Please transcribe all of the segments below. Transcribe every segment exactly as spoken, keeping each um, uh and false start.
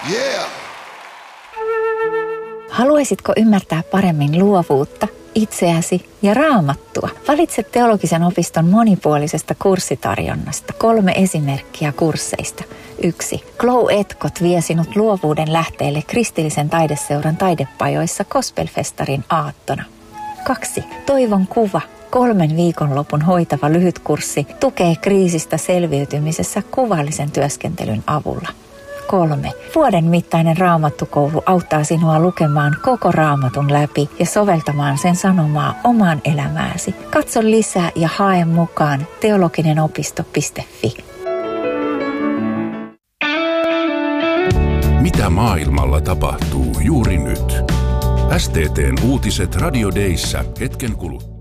Yeah! Haluaisitko ymmärtää paremmin luovuutta, itseäsi ja Raamattua? Valitse teologisen opiston monipuolisesta kurssitarjonnasta kolme esimerkkiä kursseista. yksi. Glow Etkot vie sinut luovuuden lähteelle kristillisen taideseuran taidepajoissa Gospelfestarin aattona. kaksi. Toivon kuva. Kolmen viikonlopun hoitava lyhytkurssi tukee kriisistä selviytymisessä kuvallisen työskentelyn avulla. kolme. Vuoden mittainen raamattukoulu auttaa sinua lukemaan koko raamatun läpi ja soveltamaan sen sanomaa omaan elämääsi. Katso lisää ja hae mukaan teologinen-opisto piste fi. Mitä maailmalla tapahtuu juuri nyt? S T T:n uutiset Radio Dayssä hetken kuluttua.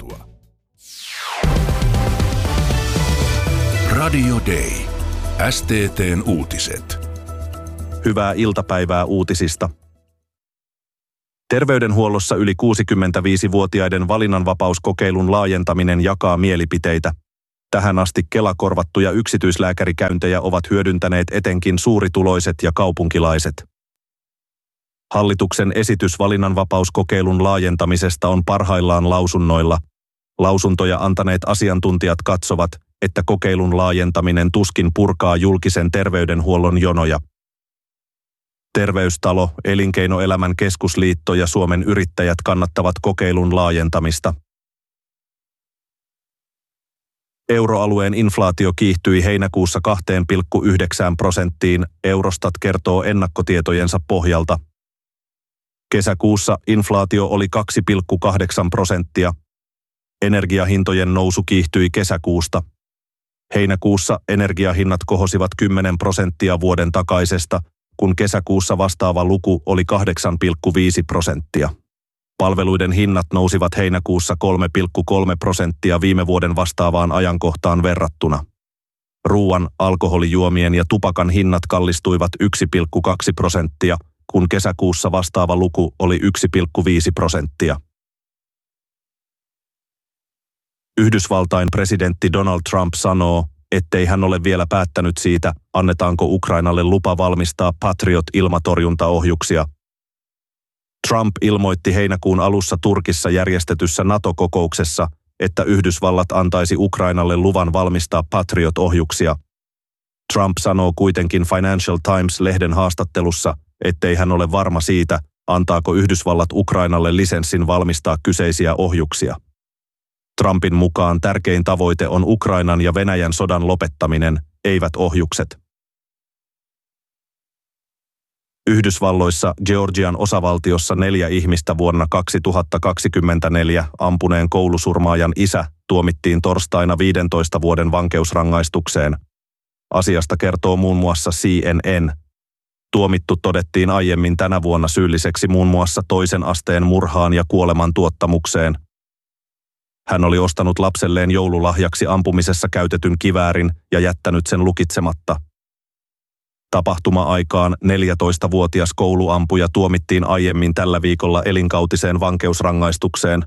Radio Day. S T T:n uutiset. Hyvää iltapäivää uutisista. Terveydenhuollossa yli kuusikymmentäviisivuotiaiden valinnanvapauskokeilun laajentaminen jakaa mielipiteitä. Tähän asti Kela-korvattuja yksityislääkärikäyntejä ovat hyödyntäneet etenkin suurituloiset ja kaupunkilaiset. Hallituksen esitys valinnanvapauskokeilun laajentamisesta on parhaillaan lausunnoilla. Lausuntoja antaneet asiantuntijat katsovat, että kokeilun laajentaminen tuskin purkaa julkisen terveydenhuollon jonoja. Terveystalo, Elinkeinoelämän keskusliitto ja Suomen yrittäjät kannattavat kokeilun laajentamista. Euroalueen inflaatio kiihtyi heinäkuussa kaksi pilkku yhdeksän prosenttiin, Eurostat kertoo ennakkotietojensa pohjalta. Kesäkuussa inflaatio oli kaksi pilkku kahdeksan prosenttia. Energiahintojen nousu kiihtyi kesäkuusta. Heinäkuussa energiahinnat kohosivat kymmenen prosenttia vuoden takaisesta, kun kesäkuussa vastaava luku oli kahdeksan pilkku viisi prosenttia. Palveluiden hinnat nousivat heinäkuussa kolme pilkku kolme prosenttia viime vuoden vastaavaan ajankohtaan verrattuna. Ruuan, alkoholijuomien ja tupakan hinnat kallistuivat yksi pilkku kaksi prosenttia, kun kesäkuussa vastaava luku oli yksi pilkku viisi prosenttia. Yhdysvaltain presidentti Donald Trump sanoo, ettei hän ole vielä päättänyt siitä, annetaanko Ukrainalle lupa valmistaa Patriot-ilmatorjuntaohjuksia. Trump ilmoitti heinäkuun alussa Turkissa järjestetyssä NATO-kokouksessa, että Yhdysvallat antaisi Ukrainalle luvan valmistaa Patriot-ohjuksia. Trump sanoo kuitenkin Financial Times-lehden haastattelussa, ettei hän ole varma siitä, antaako Yhdysvallat Ukrainalle lisenssin valmistaa kyseisiä ohjuksia. Trumpin mukaan tärkein tavoite on Ukrainan ja Venäjän sodan lopettaminen, eivät ohjukset. Yhdysvalloissa Georgian osavaltiossa neljä ihmistä vuonna kaksituhattakaksikymmentäneljä ampuneen koulusurmaajan isä tuomittiin torstaina viidentoista vuoden vankeusrangaistukseen. Asiasta kertoo muun muassa C N N. Tuomittu todettiin aiemmin tänä vuonna syylliseksi muun muassa toisen asteen murhaan ja kuolemantuottamukseen. Hän oli ostanut lapselleen joululahjaksi ampumisessa käytetyn kiväärin ja jättänyt sen lukitsematta. Tapahtuma-aikaan neljätoistavuotias kouluampuja tuomittiin aiemmin tällä viikolla elinkautiseen vankeusrangaistukseen.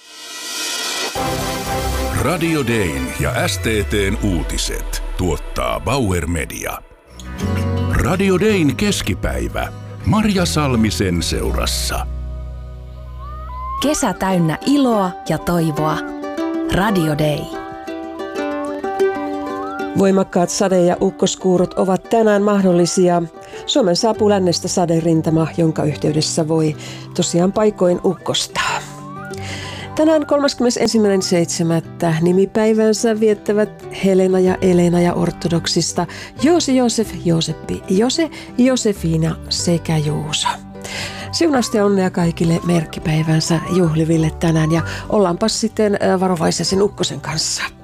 Radio Dayn ja S T T:n uutiset tuottaa Bauer Media. Radio Dayn keskipäivä Marja Salmisen seurassa. Kesä täynnä iloa ja toivoa. Radio Day. Voimakkaat sade- ja ukkoskuurot ovat tänään mahdollisia. Suomen saapuu lännestä saderintama, jonka yhteydessä voi tosiaan paikoin ukkostaa. Tänään kolmaskymmenesensimmäinen seitsemättä nimipäivänsä viettävät Helena ja Elena ja ortodoksista Joosi, Joosef, Jooseppi, Jose, Josefina sekä Juuso. Siunausta ja onnea kaikille merkkipäivänsä juhliville tänään ja ollaanpas sitten varovaisia sen ukkosen kanssa.